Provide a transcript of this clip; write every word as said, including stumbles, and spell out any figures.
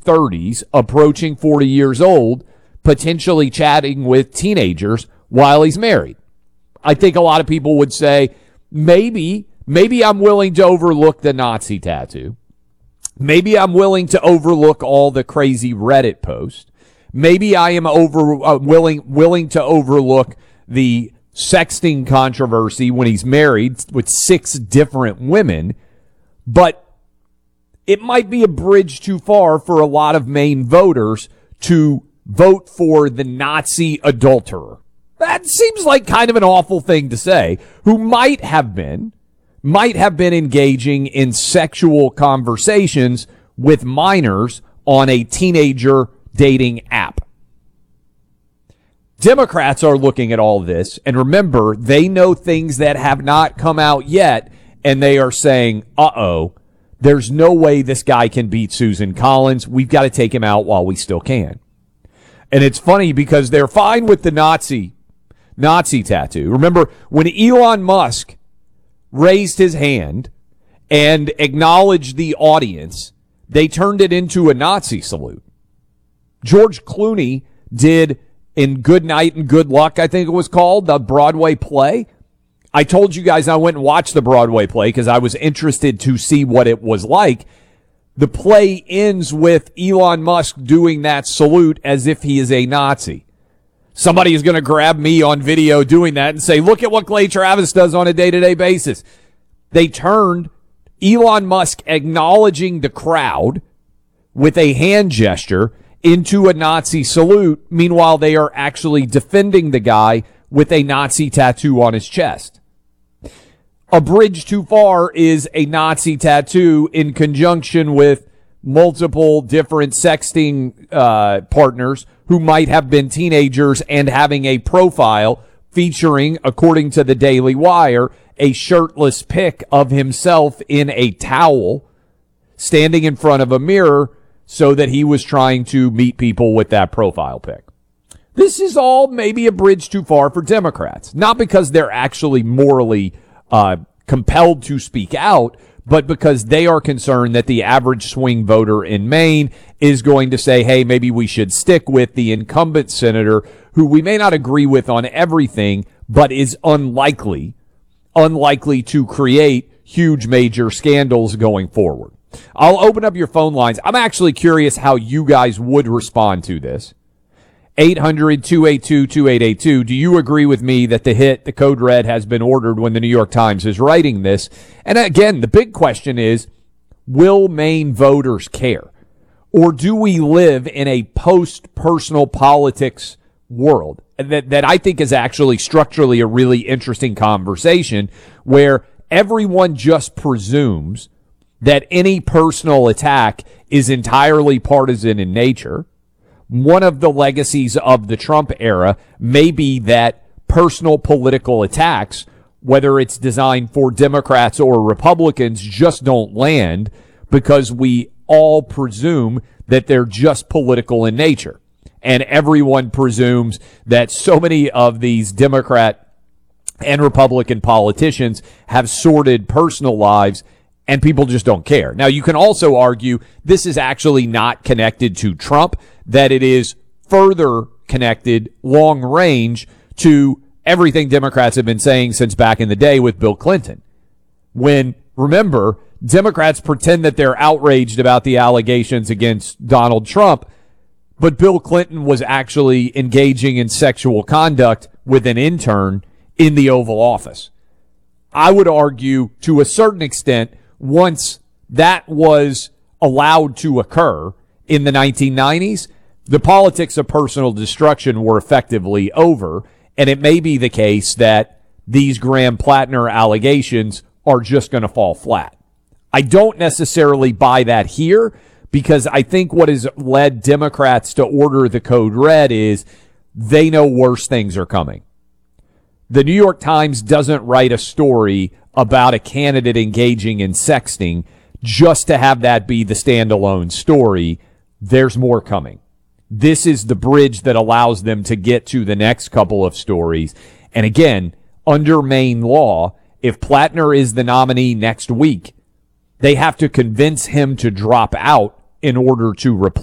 thirties, approaching forty years old, potentially chatting with teenagers while he's married. I think a lot of people would say, maybe, maybe I'm willing to overlook the Nazi tattoo. Maybe I'm willing to overlook all the crazy Reddit posts. Maybe I am over uh, willing willing to overlook the sexting controversy when he's married with six different women. But it might be a bridge too far for a lot of Maine voters to vote for the Nazi adulterer. That seems like kind of an awful thing to say, who might have been, might have been engaging in sexual conversations with minors on a teenager dating app. Democrats are looking at all this, and remember, they know things that have not come out yet, and they are saying, uh-oh, there's no way this guy can beat Susan Collins. We've got to take him out while we still can. And it's funny because they're fine with the Nazi Nazi tattoo. Remember, when Elon Musk raised his hand and acknowledged the audience, they turned it into a Nazi salute. George Clooney did in Good Night and Good Luck, I think it was called, the Broadway play. I told you guys I went and watched the Broadway play because I was interested to see what it was like. The play ends with Elon Musk doing that salute as if he is a Nazi. Somebody is going to grab me on video doing that and say, look at what Clay Travis does on a day-to-day basis. They turned Elon Musk acknowledging the crowd with a hand gesture into a Nazi salute. Meanwhile, they are actually defending the guy with a Nazi tattoo on his chest. A bridge too far is a Nazi tattoo in conjunction with multiple different sexting uh, partners who might have been teenagers and having a profile featuring, according to the Daily Wire, a shirtless pic of himself in a towel standing in front of a mirror so that he was trying to meet people with that profile pic. This is all maybe a bridge too far for Democrats, not because they're actually morally uh, compelled to speak out, but because they are concerned that the average swing voter in Maine is going to say, hey, maybe we should stick with the incumbent senator who we may not agree with on everything, but is unlikely, unlikely to create huge major scandals going forward. I'll open up your phone lines. I'm actually curious how you guys would respond to this. eight hundred, two eight two, two eight eight two. Do you agree with me that the hit, the Code Red, has been ordered when the New York Times is writing this? And again, the big question is, will Maine voters care? Or do we live in a post-personal politics world? That, that I think is actually structurally a really interesting conversation where everyone just presumes that any personal attack is entirely partisan in nature. One of the legacies of the Trump era may be that personal political attacks, whether it's designed for Democrats or Republicans, just don't land because we all presume that they're just political in nature. And everyone presumes that so many of these Democrat and Republican politicians have sordid personal lives and people just don't care. Now, you can also argue this is actually not connected to Trump, that it is further connected long range to everything Democrats have been saying since back in the day with Bill Clinton. When, remember, Democrats pretend that they're outraged about the allegations against Donald Trump, but Bill Clinton was actually engaging in sexual conduct with an intern in the Oval Office. I would argue, to a certain extent, once that was allowed to occur in the nineteen nineties, the politics of personal destruction were effectively over, and it may be the case that these Graham Plattner allegations are just going to fall flat. I don't necessarily buy that here, because I think what has led Democrats to order the Code Red is they know worse things are coming. The New York Times doesn't write a story about a candidate engaging in sexting just to have that be the standalone story. There's more coming. This is the bridge that allows them to get to the next couple of stories. And again, under Maine law, if Plattner is the nominee next week, they have to convince him to drop out in order to replace